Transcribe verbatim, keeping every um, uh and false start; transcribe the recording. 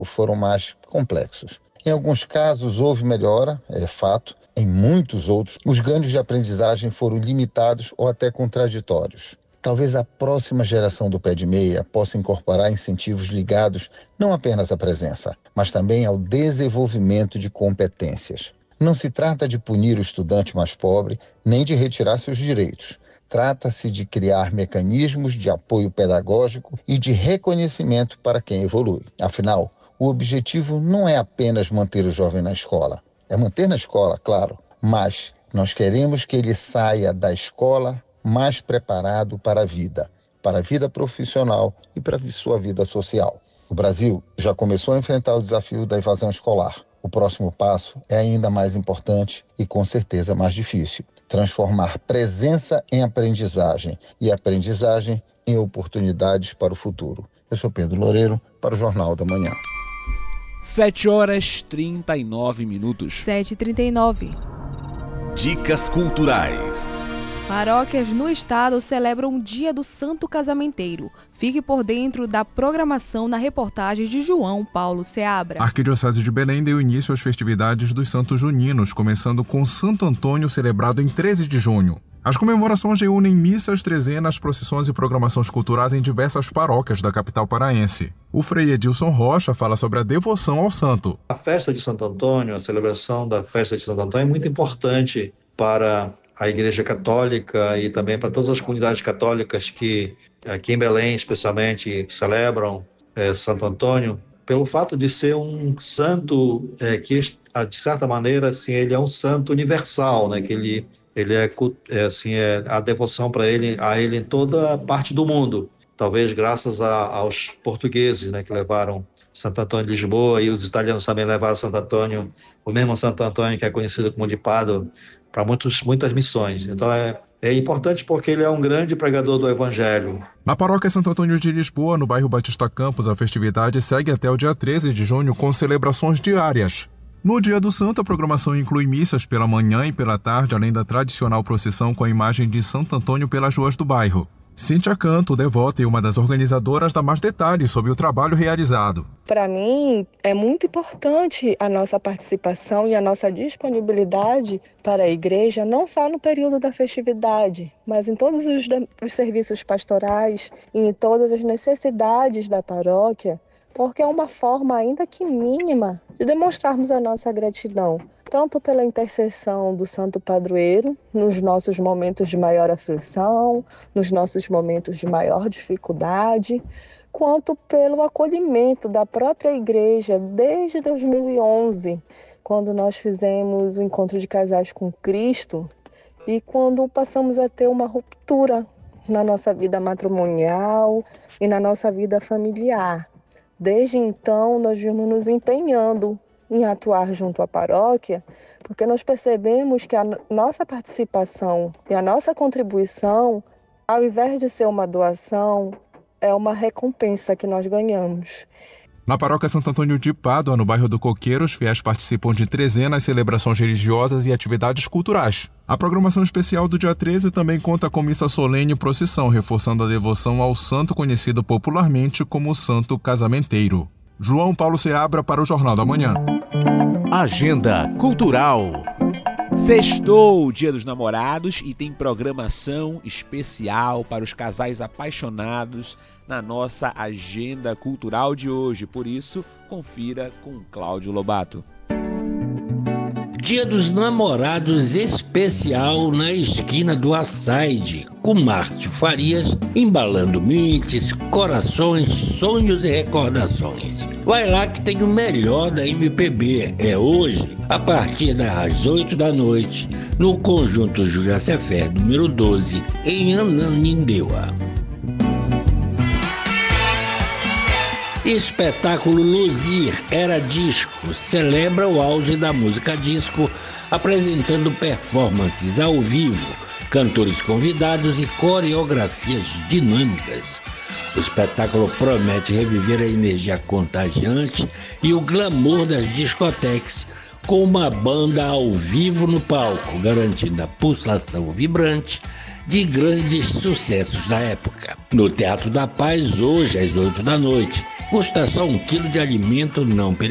foram mais complexos. Em alguns casos houve melhora, é fato. Em muitos outros, os ganhos de aprendizagem foram limitados ou até contraditórios. Talvez a próxima geração do Pé de Meia possa incorporar incentivos ligados não apenas à presença, mas também ao desenvolvimento de competências. Não se trata de punir o estudante mais pobre, nem de retirar seus direitos. Trata-se de criar mecanismos de apoio pedagógico e de reconhecimento para quem evolui. Afinal, o objetivo não é apenas manter o jovem na escola. É manter na escola, claro, mas nós queremos que ele saia da escola mais preparado para a vida, para a vida profissional e para a sua vida social. O Brasil já começou a enfrentar o desafio da evasão escolar. O próximo passo é ainda mais importante e com certeza mais difícil. Transformar presença em aprendizagem e aprendizagem em oportunidades para o futuro. Eu sou Pedro Loureiro, para o Jornal da Manhã. sete horas e trinta e nove minutos. sete e trinta e nove. Dicas culturais. Paróquias no estado celebram o Dia do Santo Casamenteiro. Fique por dentro da programação na reportagem de João Paulo Seabra. A Arquidiocese de Belém deu início às festividades dos Santos Juninos, começando com Santo Antônio, celebrado em treze de junho. As comemorações reúnem missas, trezenas, procissões e programações culturais em diversas paróquias da capital paraense. O frei Edilson Rocha fala sobre a devoção ao santo. A festa de Santo Antônio, a celebração da festa de Santo Antônio é muito importante para a Igreja Católica e também para todas as comunidades católicas que, aqui em Belém especialmente, celebram é, Santo Antônio, pelo fato de ser um santo é, que, de certa maneira, assim, ele é um santo universal, né? Que ele, ele é, é, assim, é a devoção para ele, a ele em toda parte do mundo. Talvez graças a, aos portugueses, né, que levaram Santo Antônio de Lisboa, e os italianos também levaram Santo Antônio, o mesmo Santo Antônio que é conhecido como de Pádua, para muitas missões. Então é, é importante porque ele é um grande pregador do Evangelho. Na paróquia Santo Antônio de Lisboa, no bairro Batista Campos, a festividade segue até o dia treze de junho com celebrações diárias. No Dia do Santo, a programação inclui missas pela manhã e pela tarde, além da tradicional procissão com a imagem de Santo Antônio pelas ruas do bairro. Cíntia Canto, devota e uma das organizadoras, dá mais detalhes sobre o trabalho realizado. Para mim, é muito importante a nossa participação e a nossa disponibilidade para a igreja, não só no período da festividade, mas em todos os, os serviços pastorais e em todas as necessidades da paróquia, porque é uma forma, ainda que mínima, de demonstrarmos a nossa gratidão, tanto pela intercessão do Santo Padroeiro, nos nossos momentos de maior aflição, nos nossos momentos de maior dificuldade, quanto pelo acolhimento da própria igreja desde dois mil e onze, quando nós fizemos o encontro de casais com Cristo e quando passamos a ter uma ruptura na nossa vida matrimonial e na nossa vida familiar. Desde então, nós vimos nos empenhando em atuar junto à paróquia, porque nós percebemos que a nossa participação e a nossa contribuição, ao invés de ser uma doação, é uma recompensa que nós ganhamos. Na paróquia Santo Antônio de Pádua, no bairro do Coqueiro, os fiéis participam de trezenas, celebrações religiosas e atividades culturais. A programação especial do dia treze também conta com missa solene e procissão, reforçando a devoção ao santo conhecido popularmente como Santo Casamenteiro. João Paulo Seabra para o Jornal da Manhã. Agenda Cultural. Sextou o Dia dos Namorados e tem programação especial para os casais apaixonados na nossa agenda cultural de hoje. Por isso, confira com Cláudio Lobato. Dia dos Namorados especial na esquina do Açaide, com Márcio Farias, embalando mentes, corações, sonhos e recordações. Vai lá que tem o melhor da M P B. É hoje, a partir das oito da noite, no Conjunto Júlia Sefer, número doze, em Ananindeua. Espetáculo Luzir Era Disco celebra o auge da música disco, apresentando performances ao vivo, cantores convidados e coreografias dinâmicas. O espetáculo promete reviver a energia contagiante e o glamour das discotecas, com uma banda ao vivo no palco, garantindo a pulsação vibrante de grandes sucessos da época. No Teatro da Paz, hoje às oito da noite, custa só um quilo de alimento não